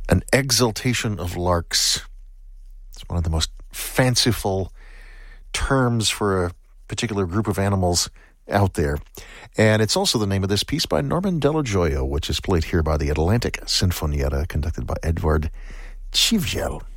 An exultation of larks. It's one of the most fanciful terms for a particular group of animals out there. And it's also the name of this piece by Norman Dello Joio, which is played here by the Atlantic Sinfonietta, conducted by Edvard Chivjel.